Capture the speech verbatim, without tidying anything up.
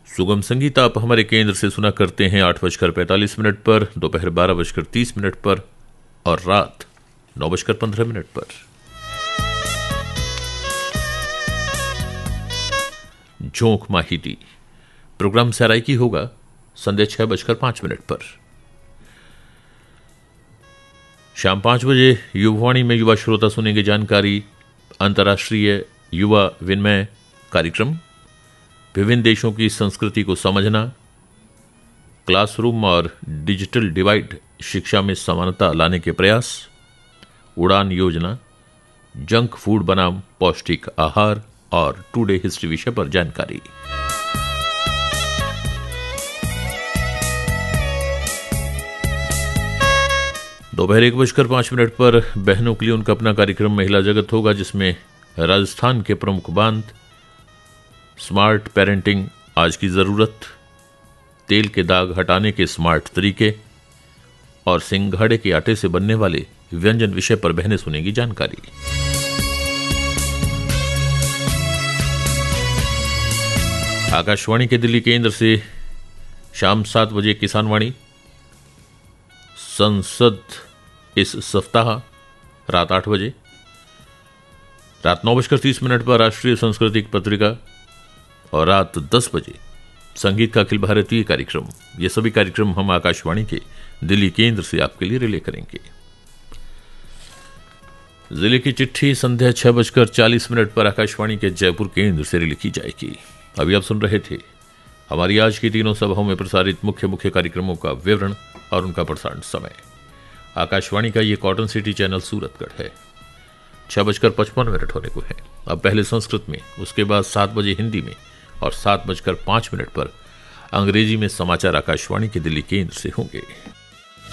सुगम संगीत आप हमारे केंद्र से सुना करते हैं आठ बजकर पैंतालीस मिनट पर, दोपहर बारह बजकर तीस मिनट पर और रात नौ बजकर पंद्रह मिनट पर। झोंक माहिती प्रोग्राम सराइकी होगा संध्या छह बजकर पांच मिनट पर। शाम पांच बजे युवावाणी में युवा श्रोता सुनेंगे जानकारी अंतर्राष्ट्रीय युवा विनिमय कार्यक्रम, विभिन्न देशों की संस्कृति को समझना, क्लासरूम और डिजिटल डिवाइड, शिक्षा में समानता लाने के प्रयास, उड़ान योजना, जंक फूड बनाम पौष्टिक आहार और टुडे हिस्ट्री विषय पर जानकारी। दोपहर एक बजकर पांच मिनट पर बहनों के लिए उनका अपना कार्यक्रम महिला जगत होगा, जिसमें राजस्थान के प्रमुख बांध, स्मार्ट पेरेंटिंग, आज की जरूरत, तेल के दाग हटाने के स्मार्ट तरीके और सिंघाड़े के आटे से बनने वाले व्यंजन विषय पर बहनें सुनेगी जानकारी। आकाशवाणी के दिल्ली केंद्र से शाम सात बजे किसान वाणी, संसद इस सप्ताह रात आठ बजे, रात नौ बजकर तीस मिनट पर राष्ट्रीय सांस्कृतिक पत्रिका और रात दस बजे संगीत का अखिल भारतीय कार्यक्रम। ये सभी कार्यक्रम हम आकाशवाणी के दिल्ली केंद्र से आपके लिए रिले करेंगे। जिले की चिट्ठी संध्या छह बजकर चालीस मिनट पर आकाशवाणी के जयपुर केंद्र से रिले की जाएगी। अभी आप सुन रहे थे हमारी आज की तीनों सभाओं में प्रसारित मुख्य मुख्य कार्यक्रमों का विवरण और उनका प्रसारण समय। आकाशवाणी का ये कॉटन सिटी चैनल सूरतगढ़ है। छह बजकर पचपन मिनट होने को है। अब पहले संस्कृत में, उसके बाद सात बजे हिंदी में और सात बजकर पांच मिनट पर अंग्रेजी में समाचार आकाशवाणी के दिल्ली केंद्र से होंगे।